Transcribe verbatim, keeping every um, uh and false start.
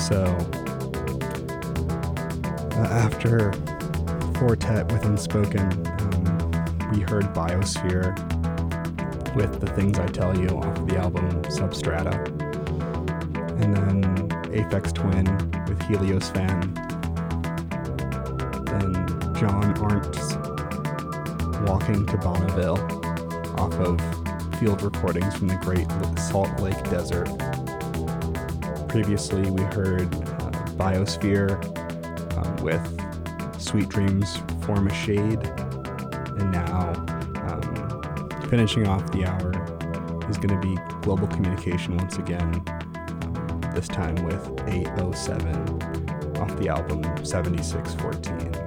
So uh, after Fortet with Unspoken, um, we heard Biosphere with The Things I Tell You off the album Substrata. And then Aphex Twin with Helios Fan. Then John Arndt's Walking to Bonneville off of field recordings from the Great Salt Lake Desert. Previously, we heard uh, Biosphere um, with Sweet Dreams Form a Shade. And now, um, finishing off the hour is going to be Global Communication once again, um, this time with eight oh seven off the album seventy-six fourteen.